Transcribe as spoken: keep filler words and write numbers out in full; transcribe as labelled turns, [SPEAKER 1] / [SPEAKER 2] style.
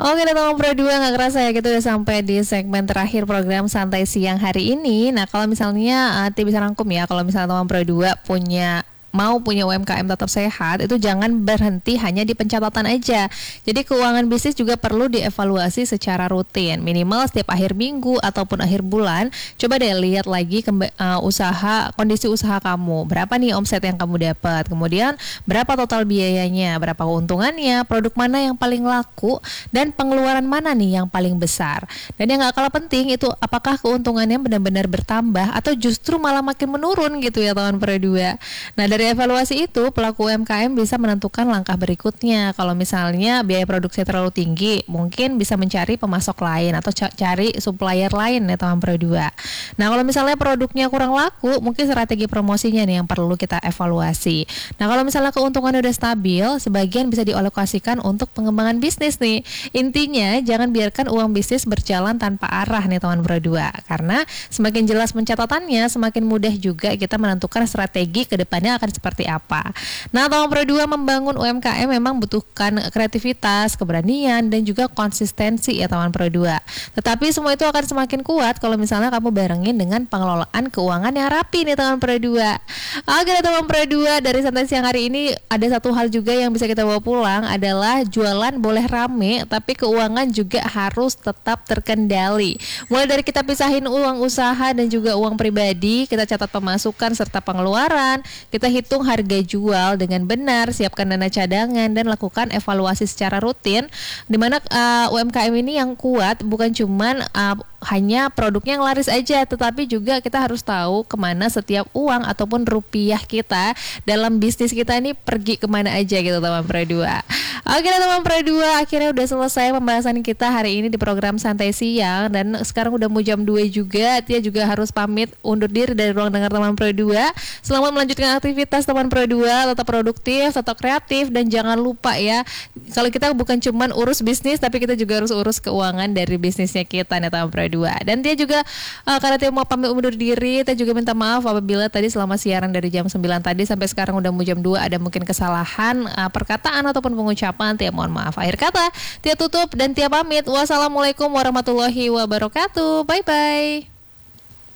[SPEAKER 1] Oke, teman Pro dua, nggak kerasa ya kita udah sampai di segmen terakhir program Santai Siang hari ini. Nah, kalau misalnya uh, Tia bisa rangkum ya, kalau misalnya teman Pro dua punya mau punya U M K M tetap sehat, itu jangan berhenti hanya di pencatatan aja. Jadi keuangan bisnis juga perlu dievaluasi secara rutin, minimal setiap akhir minggu ataupun akhir bulan. Coba deh lihat lagi kemba- uh, usaha kondisi usaha kamu, berapa nih omset yang kamu dapat, kemudian berapa total biayanya, berapa keuntungannya, produk mana yang paling laku, dan pengeluaran mana nih yang paling besar. Dan yang gak kalah penting itu apakah keuntungannya benar-benar bertambah atau justru malah makin menurun gitu ya teman Pro dua. Nah, dari Dari evaluasi itu, pelaku U M K M bisa menentukan langkah berikutnya. Kalau misalnya biaya produksi terlalu tinggi, mungkin bisa mencari pemasok lain atau c- cari supplier lain ya teman Pro dua. Nah, kalau misalnya produknya kurang laku, mungkin strategi promosinya nih yang perlu kita evaluasi. Nah, kalau misalnya keuntungannya udah stabil, sebagian bisa dialokasikan untuk pengembangan bisnis nih. Intinya, jangan biarkan uang bisnis berjalan tanpa arah nih teman Pro dua. Karena semakin jelas pencatatannya, semakin mudah juga kita menentukan strategi ke depannya akan seperti apa. Nah, teman Pro dua membangun U M K M memang butuhkan kreativitas, keberanian, dan juga konsistensi ya teman Pro dua. Tetapi semua itu akan semakin kuat kalau misalnya kamu barengin dengan pengelolaan keuangan yang rapi nih teman Pro dua. Oke teman Pro dua, dari Santai Siang hari ini ada satu hal juga yang bisa kita bawa pulang adalah jualan boleh rame, tapi keuangan juga harus tetap terkendali. Mulai dari kita pisahin uang usaha dan juga uang pribadi, kita catat pemasukan serta pengeluaran, kita hitung harga jual dengan benar, siapkan dana cadangan, dan lakukan evaluasi secara rutin. Dimana uh, U M K M ini yang kuat bukan cuman uh, hanya produknya yang laris aja, tetapi juga kita harus tahu kemana setiap uang ataupun rupiah kita dalam bisnis kita ini pergi kemana aja gitu teman Pro dua. Oke teman Pro dua, akhirnya udah selesai pembahasan kita hari ini di program Santai Siang, dan sekarang udah mau jam dua juga. Tia juga harus pamit undur diri dari ruang dengar teman Pro dua. Selamat melanjutkan aktivitas teman Pro dua, tetap produktif, tetap kreatif, dan jangan lupa ya, kalau kita bukan cuman urus bisnis, tapi kita juga harus urus keuangan dari bisnisnya kita nih teman Pro dua. Dan Tia juga uh, karena Tia mau pamit undur diri, Tia juga minta maaf apabila tadi selama siaran dari jam sembilan tadi sampai sekarang udah mau jam dua ada mungkin kesalahan uh, perkataan ataupun pengucapan. Tia mohon maaf. Akhir kata Tia tutup dan Tia pamit. Wassalamualaikum warahmatullahi wabarakatuh. Bye bye.